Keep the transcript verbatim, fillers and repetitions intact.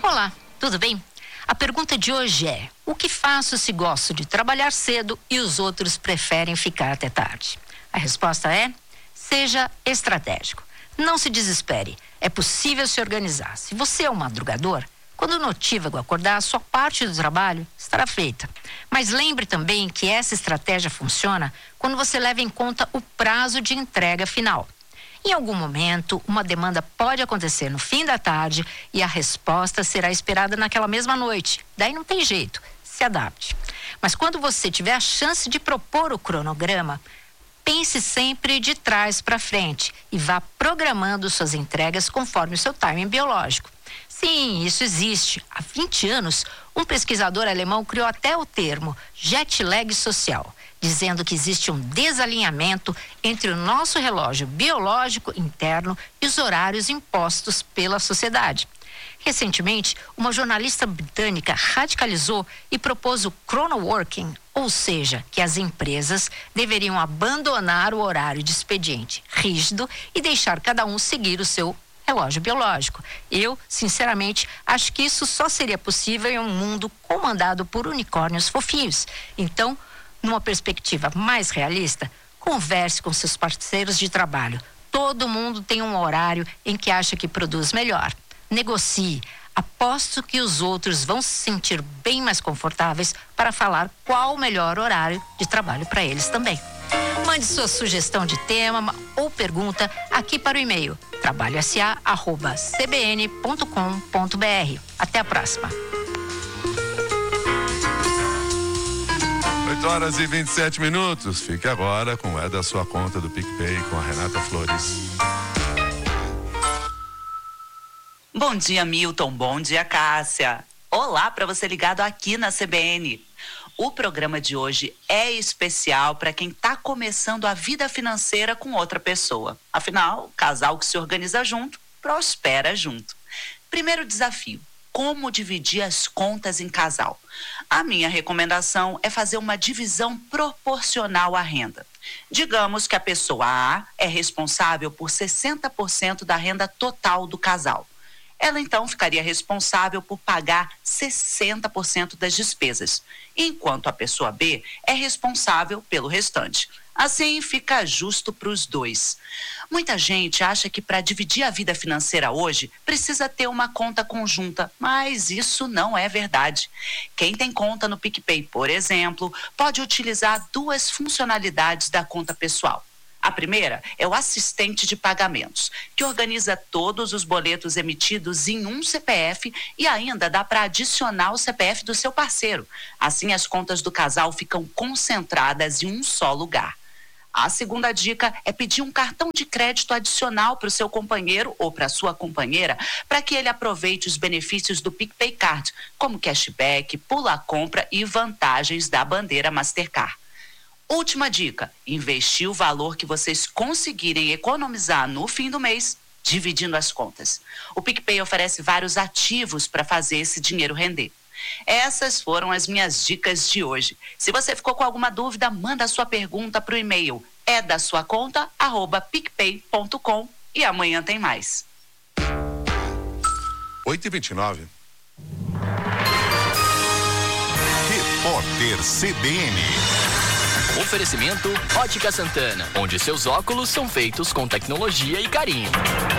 Olá, tudo bem? A pergunta de hoje é: o que faço se gosto de trabalhar cedo e os outros preferem ficar até tarde? A resposta é: seja estratégico. Não se desespere, é possível se organizar. Se você é um madrugador, quando o notívago acordar, a sua parte do trabalho estará feita. Mas lembre também que essa estratégia funciona quando você leva em conta o prazo de entrega final. Em algum momento, uma demanda pode acontecer no fim da tarde e a resposta será esperada naquela mesma noite. Daí não tem jeito, se adapte. Mas quando você tiver a chance de propor o cronograma, pense sempre de trás para frente e vá programando suas entregas conforme o seu timing biológico. Sim, isso existe. Há vinte anos, um pesquisador alemão criou até o termo jet lag social, dizendo que existe um desalinhamento entre o nosso relógio biológico interno e os horários impostos pela sociedade. Recentemente, uma jornalista britânica radicalizou e propôs o chronoworking, ou seja, que as empresas deveriam abandonar o horário de expediente rígido e deixar cada um seguir o seu relógio biológico. Eu, sinceramente, acho que isso só seria possível em um mundo comandado por unicórnios fofinhos. Então, numa perspectiva mais realista, converse com seus parceiros de trabalho. Todo mundo tem um horário em que acha que produz melhor. Negocie. Aposto que os outros vão se sentir bem mais confortáveis para falar qual o melhor horário de trabalho para eles também. Mande sua sugestão de tema ou pergunta aqui para o e-mail trabalho s a arroba c b n ponto com ponto b r. Até a próxima. oito horas e vinte e sete minutos. Fique agora com o É da Sua Conta do PicPay com a Renata Flores. Bom dia, Milton. Bom dia, Cássia. Olá para você ligado aqui na C B N. O programa de hoje é especial para quem está começando a vida financeira com outra pessoa. Afinal, casal que se organiza junto, prospera junto. Primeiro desafio: como dividir as contas em casal? A minha recomendação é fazer uma divisão proporcional à renda. Digamos que a pessoa A é responsável por sessenta por cento da renda total do casal. Ela então ficaria responsável por pagar sessenta por cento das despesas, enquanto a pessoa B é responsável pelo restante. Assim fica justo para os dois. Muita gente acha que para dividir a vida financeira hoje precisa ter uma conta conjunta, mas isso não é verdade. Quem tem conta no PicPay, por exemplo, pode utilizar duas funcionalidades da conta pessoal. A primeira é o assistente de pagamentos, que organiza todos os boletos emitidos em um C P F e ainda dá para adicionar o C P F do seu parceiro. Assim, as contas do casal ficam concentradas em um só lugar. A segunda dica é pedir um cartão de crédito adicional para o seu companheiro ou para a sua companheira, para que ele aproveite os benefícios do PicPay Card, como cashback, pula-compra e vantagens da bandeira Mastercard. Última dica: investir o valor que vocês conseguirem economizar no fim do mês, dividindo as contas. O PicPay oferece vários ativos para fazer esse dinheiro render. Essas foram as minhas dicas de hoje. Se você ficou com alguma dúvida, manda a sua pergunta para o e-mail é da sua conta arroba picpay ponto com e amanhã tem mais. oito e vinte e nove. Repórter C B N. Oferecimento Ótica Santana, onde seus óculos são feitos com tecnologia e carinho.